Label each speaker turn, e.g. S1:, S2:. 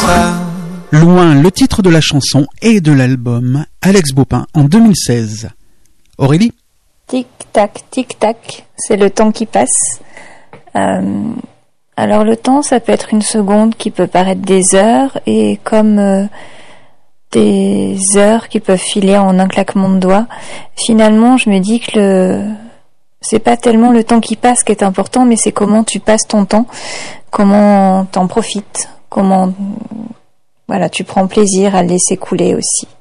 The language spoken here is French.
S1: Loin, le titre de la chanson et de l'album Alex Baupin en 2016. Aurélie?
S2: Tic-tac, tic-tac, c'est le temps qui passe. Alors le temps, ça peut être une seconde qui peut paraître des heures, et comme des heures qui peuvent filer en un claquement de doigts. Finalement, je me dis que c'est pas tellement le temps qui passe qui est important, mais c'est comment tu passes ton temps, comment t'en profites, comment tu prends plaisir à le laisser couler aussi.